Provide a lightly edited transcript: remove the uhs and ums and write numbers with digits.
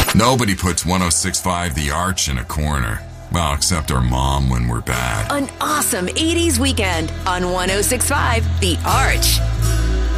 Nobody puts 106.5 The Arch in a corner. Well, except our mom when we're bad. An awesome 80s weekend on 106.5 The Arch.